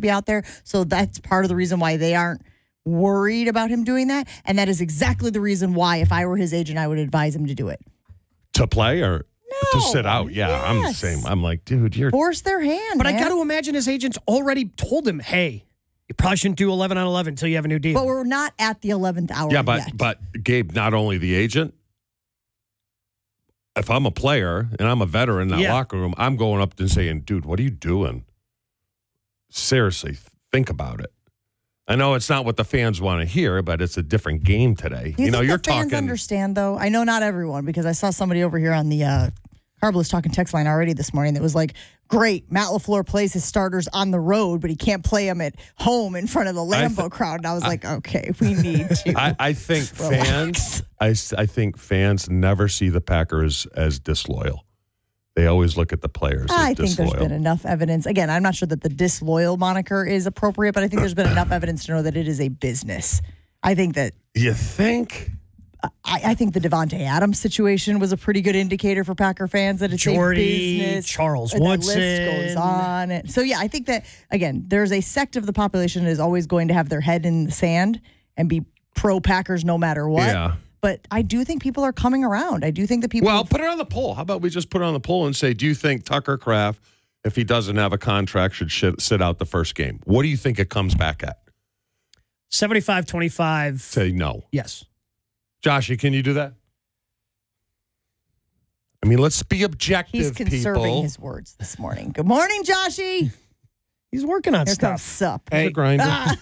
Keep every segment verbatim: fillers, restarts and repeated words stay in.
be out there. So that's part of the reason why they aren't worried about him doing that. And that is exactly the reason why, if I were his agent, I would advise him to do it. To play or no, to sit out? Yeah, yes. I'm the same. I'm like, dude, you're... Force their hand, But man. I got to imagine his agents already told him, hey, you probably shouldn't do eleven on eleven until you have a new deal. But we're not at the eleventh hour Yeah, but, yet. but Gabe, not only the agent, if I'm a player and I'm a veteran in that Yeah. locker room, I'm going up and saying, dude, what are you doing? Seriously, think about it. I know it's not what the fans want to hear, but it's a different game today. Do you, you know, think you're the fans talking. understand, though? I know not everyone, because I saw somebody over here on the uh, Carbless Talking text line already this morning that was like, great, Matt LaFleur plays his starters on the road, but he can't play them at home in front of the Lambeau th- crowd. And I was I, like, okay, we need to. I, I think relax. fans. I, s- I think fans never see the Packers as disloyal. They always look at the players I as think disloyal. there's been enough evidence. Again, I'm not sure that the disloyal moniker is appropriate, but I think there's been enough evidence to know that it is a business. I think that You think? I, I think the Devontae Adams situation was a pretty good indicator for Packer fans that it's Jordy, a business. Charles and Woodson. The list goes on. And so, yeah, I think that, again, there's a sect of the population that is always going to have their head in the sand and be pro-Packers no matter what. Yeah. But I do think people are coming around. I do think that people... Well, put it on the poll. How about we just put it on the poll and say, do you think Tucker Kraft, if he doesn't have a contract, should shit, sit out the first game? What do you think it comes back at? seventy-five twenty-five. Say no. Yes. Joshy, can you do that? I mean, let's be objective, He's conserving people. his words this morning. Good morning, Joshy. He's working on Here stuff. comes Sup. He's a grinder. Ah.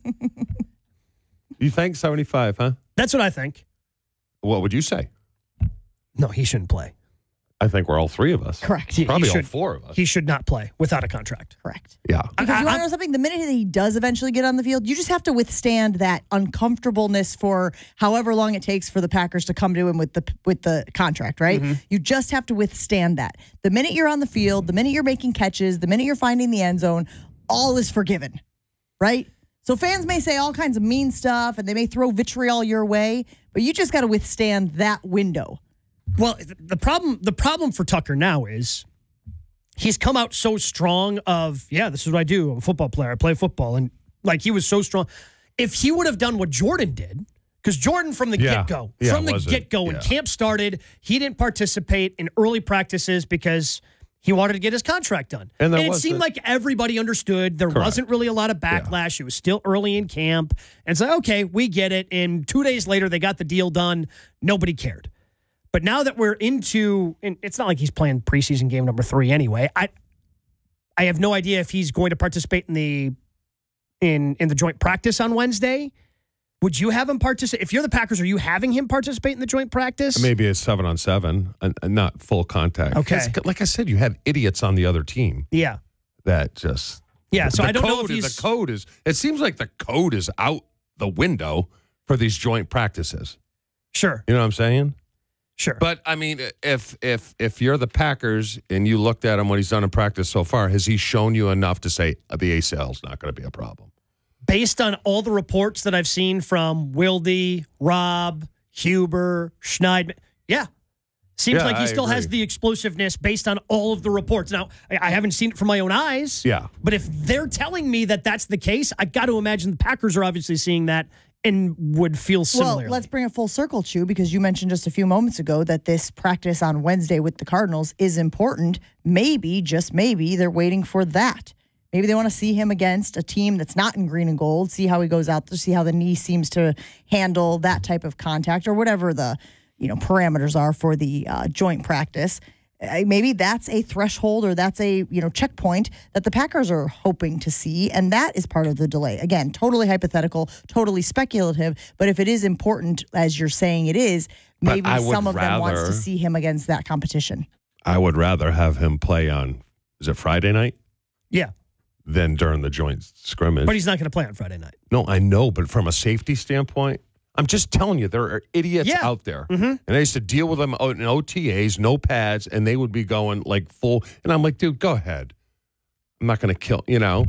You think seventy-five, huh? That's what I think. What would you say? No, he shouldn't play. I think we're all three of us. Correct. He- Probably he all should- four of us. He should not play without a contract. Correct. Yeah. Because I- you want I- to know something? The minute that he does eventually get on the field, you just have to withstand that uncomfortableness for however long it takes for the Packers to come to him with the with the contract, right? Mm-hmm. You just have to withstand that. The minute you're on the field, the minute you're making catches, the minute you're finding the end zone, all is forgiven, right? So fans may say all kinds of mean stuff and they may throw vitriol your way, but you just got to withstand that window. Well, the problem the problem for Tucker now is he's come out so strong of, yeah, this is what I do. I'm a football player. I play football. And like he was so strong. If he would have done what Jordan did, because Jordan from the Yeah. get-go, Yeah, from the wasn't- get-go, when yeah. camp started, he didn't participate in early practices because he wanted to get his contract done. And And, there it was seemed the- like everybody understood. There Correct. wasn't really a lot of backlash. It was still early in camp. And so, okay, we get it. And two days later, they got the deal done. Nobody cared. But now that we're into, and it's not like he's playing preseason game number three anyway. I, I have no idea if he's going to participate in the, in in the joint practice on Wednesday. Would you have him participate? If you're the Packers, are you having him participate in the joint practice? Maybe it's seven on seven and, and not full contact. Okay. 'Cause, like I said, you have idiots on the other team Yeah, that just. yeah. So the I don't know if code is- he's The code is, it seems like the code is out the window for these joint practices. sure, You know what I'm saying? sure. But I mean, if if if you're the Packers and you looked at him what he's done in practice so far, has he shown you enough to say uh, the A C L is not going to be a problem? Based on all the reports that I've seen from Wilde, Rob, Huber, Schneidman, yeah. Seems Yeah, like he I still has agree. the explosiveness based on all of the reports. Now, I, I haven't seen it from my own eyes. Yeah. But if they're telling me that that's the case, I got to imagine the Packers are obviously seeing that and would feel similarly. Well, let's bring it full circle, Chew, because you mentioned just a few moments ago that this practice on Wednesday with the Cardinals is important. Maybe, just maybe, they're waiting for that. Maybe they want to see him against a team that's not in green and gold, see how he goes out there, see how the knee seems to handle that type of contact or whatever the you know parameters are for the uh, joint practice. Uh, Maybe that's a threshold or that's a you know checkpoint that the Packers are hoping to see, and that is part of the delay. Again, totally hypothetical, totally speculative, but if it is important, as you're saying it is, But maybe I would some of them wants rather- to see him against that competition. I would rather have him play on, is it Friday night? yeah. Than during the joint scrimmage. But he's not going to play on Friday night. No, I know, but from a safety standpoint, I'm just telling you, there are idiots Yeah. out there. Mhm. And I used to deal with them out in O T As, no pads, and they would be going like full. And I'm like, dude, go ahead. I'm not going to kill, you know.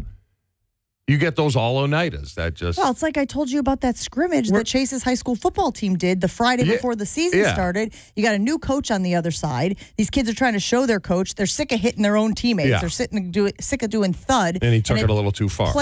You get those all-o-nighters that just. Well, it's like I told you about that scrimmage that Chase's high school football team did the Friday Yeah, before the season yeah. started. You got a new coach on the other side. These kids are trying to show their coach. They're sick of hitting their own teammates. Yeah. They're sitting do, sick of doing thud. and he took and it, a little too far.